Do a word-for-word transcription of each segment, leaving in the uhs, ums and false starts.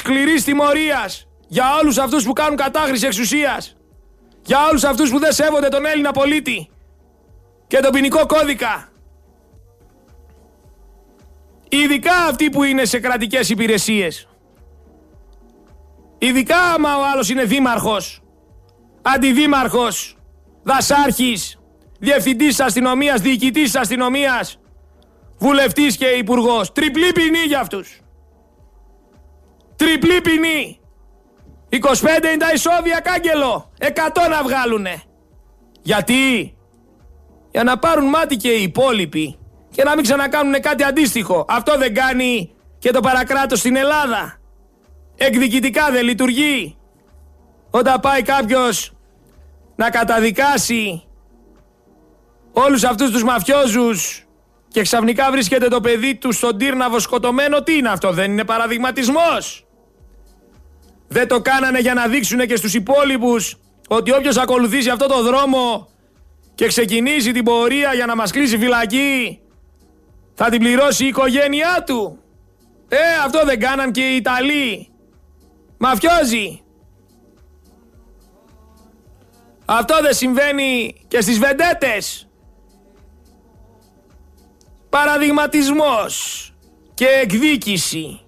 σκληρής τιμωρίας για όλους αυτούς που κάνουν κατάχρηση εξουσίας, για όλους αυτούς που δεν σέβονται τον Έλληνα πολίτη και τον ποινικό κώδικα. Ειδικά αυτοί που είναι σε κρατικές υπηρεσίες. Ειδικά άμα ο άλλος είναι δήμαρχος, αντιδήμαρχος, δασάρχης, διευθυντής της αστυνομίας, διοικητής της αστυνομίας, βουλευτής και υπουργός. Τριπλή ποινή για αυτούς. Τριπλή ποινή. είκοσι πέντε είναι τα ισόβια, κάγκελο. εκατό να βγάλουνε. Γιατί? Για να πάρουν μάτι και οι υπόλοιποι και να μην ξανακάνουν κάτι αντίστοιχο. Αυτό δεν κάνει και το παρακράτος στην Ελλάδα? Εκδικητικά δεν λειτουργεί? Όταν πάει κάποιος να καταδικάσει όλους αυτούς τους μαφιόζους και ξαφνικά βρίσκεται το παιδί του στον Τύρναβο σκοτωμένο, τι είναι αυτό? Δεν είναι παραδειγματισμός? Δεν το κάνανε για να δείξουν και στους υπόλοιπους ότι όποιος ακολουθήσει αυτό το δρόμο και ξεκινήσει την πορεία για να μας κλείσει φυλακή θα την πληρώσει η οικογένειά του? Ε, αυτό δεν κάναν και οι Ιταλοί μαφιόζοι? Αυτό δεν συμβαίνει και στις βεντέτες? Παραδειγματισμός και εκδίκηση.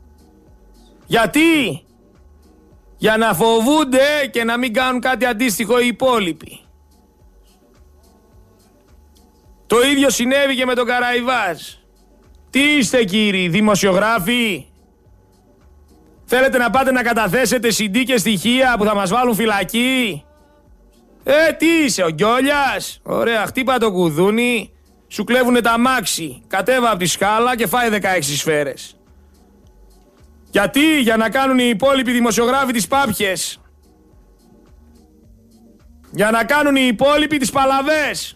Γιατί? Για να φοβούνται και να μην κάνουν κάτι αντίστοιχο οι υπόλοιποι. Το ίδιο συνέβη και με τον Καραϊβάζ. Τι είστε κύριοι, δημοσιογράφοι? Θέλετε να πάτε να καταθέσετε σι ντι και στοιχεία που θα μας βάλουν φυλακή? Ε, τι είσαι, ο Γκιόλιας? Ωραία, χτύπα το κουδούνι, σου κλέβουνε τα μάξι, κατέβα από τη σκάλα και φάει δεκαέξι σφαίρες. Γιατί? Για να κάνουν οι υπόλοιποι δημοσιογράφοι τις πάπιες. Για να κάνουν οι υπόλοιποι τις παλαβές.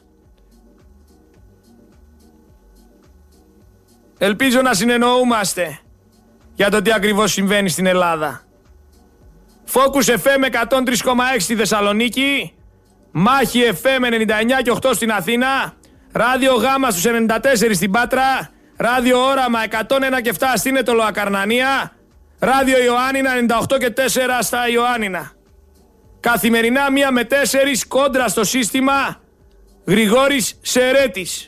Ελπίζω να συνεννοούμαστε για το τι ακριβώς συμβαίνει στην Ελλάδα. Focus εφ εμ εκατόν τρία κόμμα έξι στη Θεσσαλονίκη, Μάχη εφ εμ ενενήντα εννιά και οκτώ στην Αθήνα, Ράδιο Γάμα στους ενενήντα τέσσερα στην Πάτρα, Ράδιο Όραμα εκατόν ένα και επτά στην Ετωλοακαρνανία, Ράδιο Ιωάννινα ενενήντα οκτώ και τέσσερα στα Ιωάννινα. Καθημερινά μία με τέσσερις κόντρα στο σύστημα Γρηγόρης Σερέτης.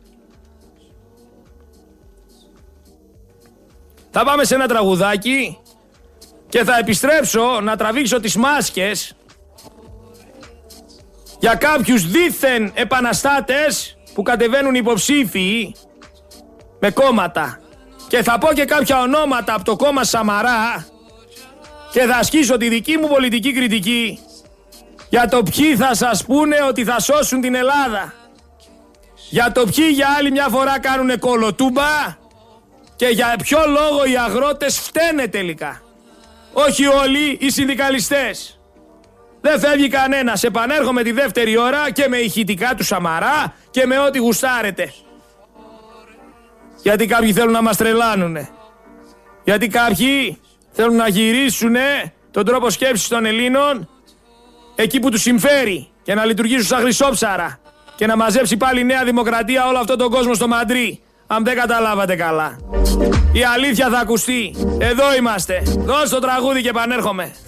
Θα πάμε σε ένα τραγουδάκι και θα επιστρέψω να τραβήξω τις μάσκες για κάποιους δήθεν επαναστάτες που κατεβαίνουν υποψήφιοι με κόμματα. Και θα πω και κάποια ονόματα από το κόμμα Σαμαρά και θα ασκήσω τη δική μου πολιτική κριτική για το ποιοι θα σας πούνε ότι θα σώσουν την Ελλάδα. Για το ποιοι για άλλη μια φορά κάνουνε κολοτούμπα και για ποιο λόγο οι αγρότες φταίνε τελικά. Όχι όλοι οι συνδικαλιστές. Δεν φεύγει κανένας. Επανέρχομαι τη δεύτερη ώρα και με ηχητικά του Σαμαρά και με ό,τι γουστάρετε. Γιατί κάποιοι θέλουν να μας τρελάνουνε. Γιατί κάποιοι θέλουν να γυρίσουνε τον τρόπο σκέψης των Ελλήνων εκεί που τους συμφέρει και να λειτουργήσουν σαν χρυσόψαρα και να μαζέψει πάλι η Νέα Δημοκρατία όλο αυτόν τον κόσμο στο Μαντρί. Αν δεν καταλάβατε καλά. Η αλήθεια θα ακουστεί. Εδώ είμαστε. Δώσ' το τραγούδι και επανέρχομαι.